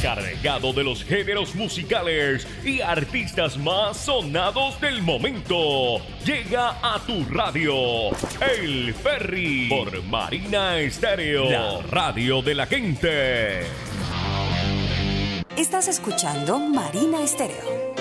cargado de los géneros musicales y artistas más sonados del momento. Llega a tu radio, El Ferry, por Marina Estéreo, la radio de la gente. Estás escuchando Marina Estéreo.